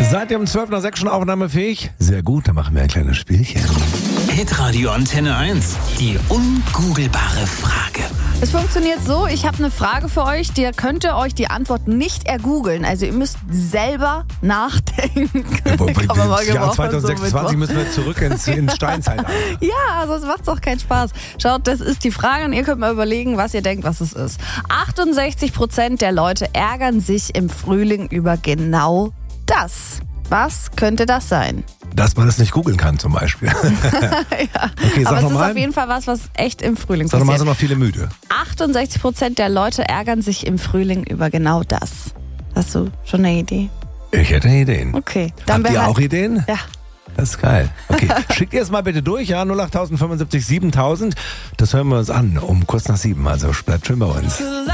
Seid ihr um 12 nach 6 schon aufnahmefähig? Sehr gut, dann machen wir ein kleines Spielchen. Hitradio Antenne 1. Die ungoogelbare Frage. Es funktioniert so, ich habe eine Frage für euch, der könnt ihr euch die Antwort nicht ergoogeln. Also ihr müsst selber nachdenken. Kann man mal Jahr 2026 müssen wir zurück ins Steinzeitalter. Ja, sonst macht's auch keinen Spaß. Schaut, das ist die Frage und ihr könnt mal überlegen, was ihr denkt, was es ist. 68% der Leute ärgern sich im Frühling über genau das. Was könnte das sein? Dass man es nicht googeln kann zum Beispiel. Ja. Okay, Aber sag es ist nochmal. auf jeden Fall was echt im Frühling Sag nochmal, passiert. sind noch viele müde. 68% der Leute ärgern sich im Frühling über genau das. Hast du schon eine Idee? Ich hätte Ideen. Okay. Dann Habt ihr wäre auch Ideen? Ja. Das ist geil. Okay, schickt ihr es mal bitte durch, ja? 08075 7000. Das hören wir uns an um kurz nach 7. Also bleibt schön bei uns.